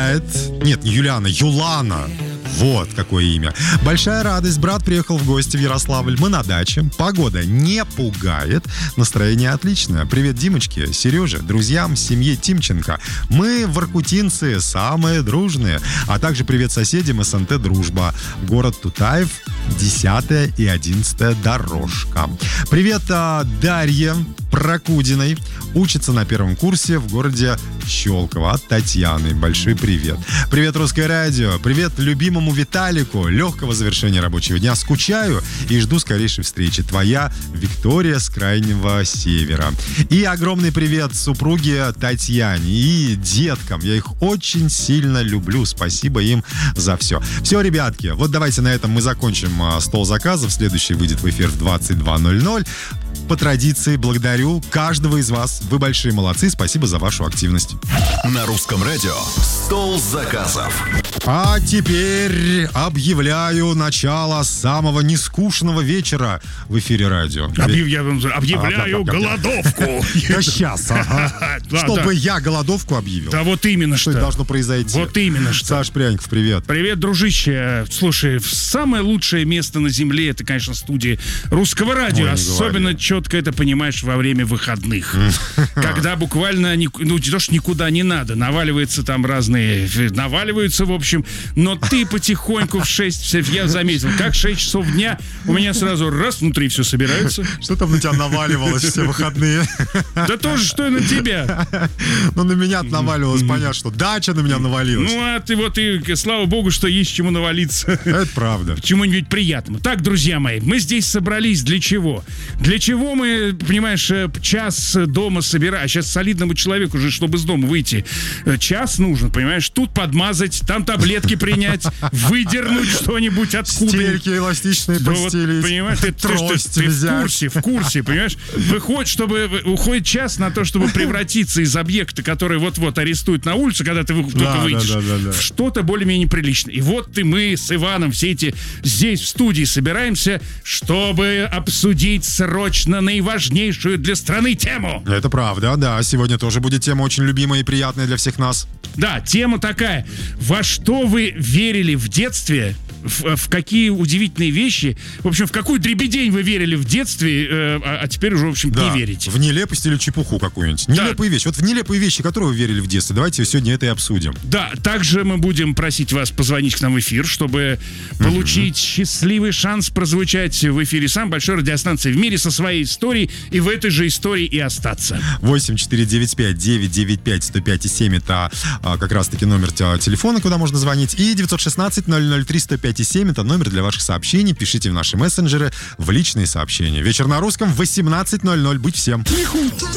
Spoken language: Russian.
приезжает... Нет, не Юлиана, Юлана. Вот какое имя. Большая радость. Брат приехал в гости в Ярославль. Мы на даче. Погода не пугает. Настроение отличное. Привет, Димочке, Сереже, друзьям, семье Тимченко. Мы, воркутинцы, самые дружные. А также привет соседям СНТ «Дружба». Город Тутаев, 10 и 11 дорожка. Привет Дарье Прокудиной. Учится на первом курсе в городе Щелково. От Татьяны. Большой привет. Привет, Русское радио. Привет любимому Виталику. Легкого завершения рабочего дня. Скучаю и жду скорейшей встречи. Твоя Виктория с Крайнего Севера. И огромный привет супруге Татьяне и деткам. Я их очень сильно люблю. Спасибо им за все. Все, ребятки, вот давайте на этом мы закончим стол заказов. Следующий выйдет в эфир в 22:00. По традиции благодарю каждого из вас. Вы большие молодцы. Спасибо за вашу активность. На Русском радио «Стол заказов». А теперь объявляю начало самого нескучного вечера в эфире радио. Объявляю голодовку. Да сейчас, ага. Чтобы я голодовку объявил. Да вот именно что. Что должно произойти. Вот именно что. Саш Пряников, привет. Привет, дружище. Слушай, самое лучшее место на земле — это, конечно, студия Русского радио. Ой, особенно четко это понимаешь во время выходных. Когда буквально, не то что никуда не надо, наваливаются, в общем, но ты потихоньку в 6, я заметил, как 6 часов дня у меня сразу раз внутри все собирается. Что там на тебя наваливалось все выходные? Да тоже, что и на тебя. Ну, на меня наваливалось, понятно, что дача на меня навалилась. Ну, а ты слава богу, что есть чему навалиться. Это правда. Чему-нибудь приятному. Так, друзья мои, мы здесь собрались для чего? Для чего мы, понимаешь, час дома собираем? А сейчас солидному человеку же, чтобы из дома выйти, час нужно, понимаешь? Тут подмазать, там таблетки принять, выдернуть что-нибудь откуда. Стельки эластичные постелить. Понимаешь, ты в курсе, понимаешь? Уходит час на то, чтобы превратиться из объекта, который вот-вот арестуют на улице, когда ты только выйдешь, в что-то более-менее приличное. И вот мы с Иваном все эти здесь в студии собираемся, чтобы обсудить срочно наиважнейшую для страны тему. Это правда, да. Сегодня тоже будет тема очень любимая и приятная для всех нас. Да, тема такая. Во что вы верили в детстве? В какие удивительные вещи. В общем, в какую дребедень вы верили в детстве, а теперь уже, в общем, не верите. В нелепость или чепуху какую-нибудь. Нелепые вещи. Вот в нелепые вещи, которые вы верили в детстве. Давайте сегодня это и обсудим. Да, также мы будем просить вас позвонить к нам в эфир, чтобы получить счастливый шанс прозвучать в эфире самой большой радиостанции в мире со своей историей и в этой же истории и остаться. 8495-995-105,7 это как раз-таки номер телефона, куда можно звонить. И 916-003-105,7 это номер для ваших сообщений. Пишите в наши мессенджеры, в личные сообщения. Вечер на русском в 18:00. Быть всем.